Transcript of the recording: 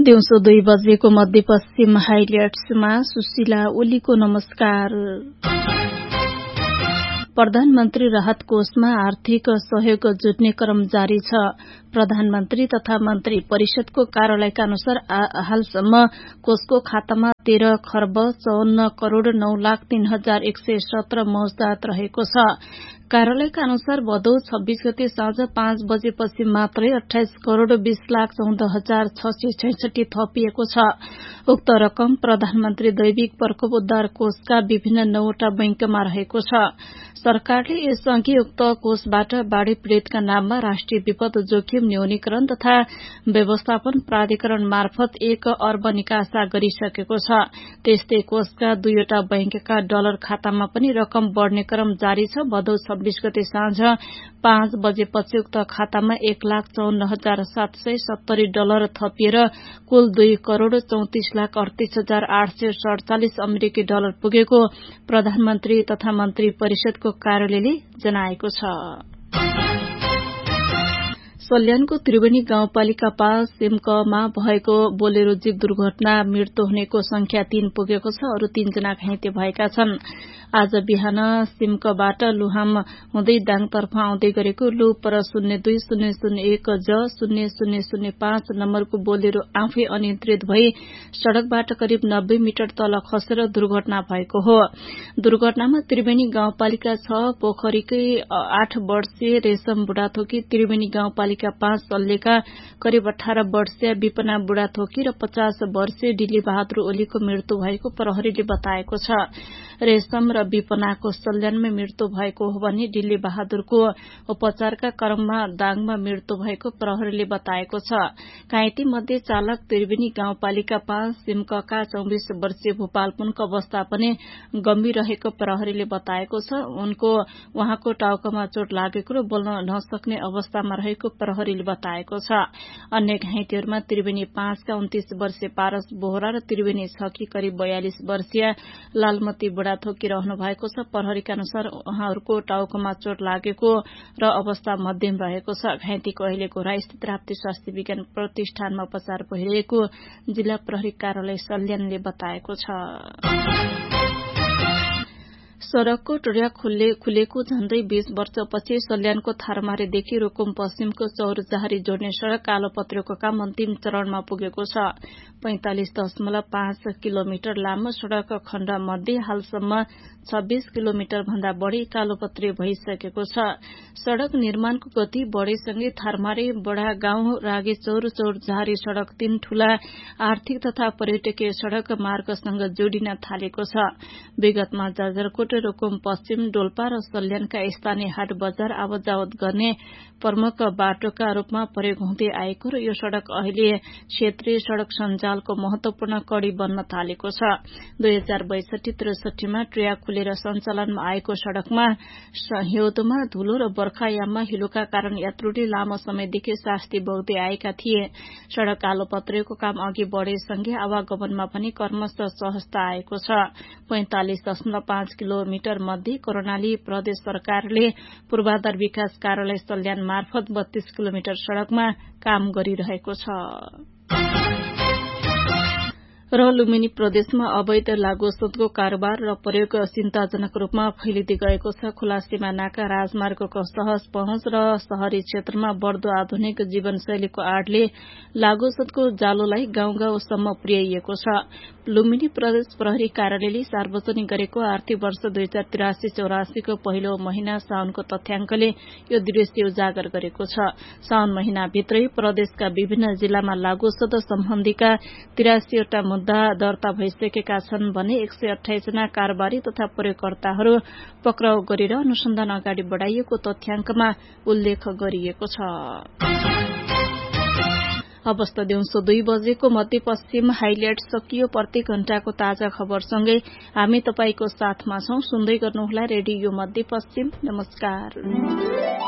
दिउँसो 2 बजेको मध्यपश्चिम हाइलाइट्समा सुशीला ओलीको नमस्कार। प्रधानमन्त्री राहत कोषमा आर्थिक सहयोग जुट्ने क्रम जारी छ। प्रधानमन्त्री तथा मन्त्री परिषदको कार्यालयका अनुसार हालसम्म कोषको खातामा 13 खर्ब 54 करोड़ 9,03,117 मौजदात रहेको छ। कार्यालयका अनुसार भदौ 26 गते साँझ 5 बजेपछि मात्रै 28 करोड़ 20,14,666 थपिएको छ। उक्त रकम प्रधानमन्त्री दैविक प्रकोप उद्धार कोषका विभिन्न 9वटा बैंकमा रहेको छ। सरकारले यसअघि उक्त कोषबाट बाढ़ी पीड़ितका नाममा राष्ट्रिय विपद जोखिम न्यूनीकरण तथा व्यवस्थापन प्राधिकरण मार्फत 1 अर्ब निकासा गरिसकेको छ। त्यस्तै कोषका 2वटा बैंकका डलर खातामा पनि रकम बढ़ने क्रम जारी छ। भदौ 26 गते साँझ 5 बजेपछि उक्त खातामा 1,54,770 डलर थपिएर कुल 2 करोड़ 34,38,847 अमेरिकी डलर पुगेको प्रधानमन्त्री तथा मन्त्री परिषदको कार्यालयले जनाएको छ। सल्यानको त्रिवेणी गाउँपालिका 5 सिमकमा भएको बोलेरो जीप दुर्घटना मृत्यु हुनेको संख्या 3 पुगेको छ। अरू 3 जना घाइते भएका छन्। आज बिहान सिमकबाट लुहाम हुँदै दाङतर्फ आउँदै गरेको लु पर 020001 ज 0005 नम्बरको बोलेरो आफै अनियन्त्रित भई सड़कबाट करिब 90 मिटर तल खसेर दुर्घटना भएको हो। दुर्घटनामा त्रिवेणी गाउँपालिका 6 पोखरीकै 8 वर्षीय रेशम बुढाथोकी, त्रिवेणी गाउँपालिका 5 सल्लेका करिब 18 वर्षीय विपना बुढाथोकी र 50 वर्षीय डिली बहादुर ओलीको मृत्यु भएको प्रहरीले बताएको छ। रेशम र विपनाको सल्यानमै मृत्यु भएको हो भने डिल्ली बहादुरको उपचारका क्रममा दाङमा मृत्यु भएको प्रहरीले बताएको छ। घाइते मध्ये चालक त्रिवेणी गाउँपालिका 5 सिमकका 24 वर्षीय भूपाल पुनको अवस्था पनि गम्भीर रहेको प्रहरीले बताएको छ। उहाँको टाउकोमा चोट लागेको र बोल्न नसक्ने अवस्थामा रहेको प्रहरीले बताएको छ। अन्य घाइतेहरूमा त्रिवेणी 5 का 29 वर्षीय पारस बोहरा र त्रिवेणी 6 की करिब 42 वर्षीय लालमती बुढाथोकी रहनु भएको छ। प्रहरीका अनुसार उहाँहरूको टाउकोमा चोट लागेको र अवस्था मध्यम रहेको छ। घाइतेको अहिले घोरास्थित राप्ती स्वास्थ्य विज्ञान प्रतिष्ठानमा उपचार भइरहेको जिल्ला प्रहरी कार्यालय सल्यानले बताएको छ। सड़कको ट्र्याक खुलेको झण्डै 20 वर्षपछि सल्यानको थारमारीदेखि रुकुम पश्चिमको चौरजहारी जोड्ने सड़क कालोपत्रेको काम अन्तिम चरणमा पुगेको छ। 45.5 किलोमिटर लामो सड़क खण्ड मध्ये हालसम्म 26 किलोमिटर भन्दा बढ़ी कालोपत्रे भइसकेको छ। सड़क निर्माणको गति बढ़ेसँगै थारमारी बडा गाउँ रागेचौर चौरजहारी सड़क 3 ठूला आर्थिक तथा पर्यटकीय सड़क मार्गसँग जोडिन थालेको छ। विगतमा जाजरकोट, रुकुम पश्चिम, डोल्पा र सल्यानका स्थानीय हाट बजार आवतजावत गर्ने प्रमुख बाटोका रूपमा प्रयोग हुँदै आएको र यो सड़क अहिले क्षेत्रीय सड़क सञ्जालको महत्वपूर्ण कड़ी बन्न थालेको छ। 2062-63 मा ट्र्याक खुलेर सञ्चालनमा आएको सड़कमा हिउँदोमा धुलो र बर्खायाममा हिलोका कारण यात्रुले लामो समयदेखि शास्ति भोग्दै आएका थिए। सड़क कालोपत्रेको काम अघि बढ़ेसँगै आवागमनमा पनि क्रमशः सहजता आएको छ। 45.5 किलोमिटर मध्ये कर्णाली प्रदेश सरकारले पूर्वाधार विकास कार्यालय सल्यान मार्फत 32 किलोमिटर सड़कमा काम गरिरहेको छ। र लुम्बिनी प्रदेशमा अवैध लागुओषधको कारोबार र प्रयोग चिन्ताजनक रूपमा फैलिँदै गएको छ। खुला सीमा नाका, राजमार्गको सहज पहुँच र शहरी क्षेत्रमा बढ़दो आधुनिक जीवनशैलीको आड़ले लागुओषधको जालोलाई गाउँ गाउँसम्म पुर्याइएको छ। लुम्बिनी प्रदेश प्रहरी कार्यालयले सार्वजनिक गरेको आर्थिक वर्ष 2083-84 को पहिलो महिना साउनको तथ्याङ्कले यो दृश्य उजागर गरेको छ। साउन महिनाभित्रै प्रदेशका विभिन्न जिल्लामा लागुओषध सम्बन्धीका 83 वटा मुद्दा दर्ता भइसकेका छन् भने 128 जना कारोबारी तथा प्रयोगकर्ताहरू पक्राउ गरेर अनुसन्धान अगाडि बढ़ाइएको तथ्याङ्कमा उल्लेख गरिएको छ। अवस्था दिउँसो 2 बजेको मध्यपश्चिम हाइलाइट सकियो। प्रत्येक घण्टाको ताजा खबरसँगै हामी तपाईको साथमा छौं। सुन्दै गर्नुहोला रेडियो मध्यपश्चिम। नमस्कार।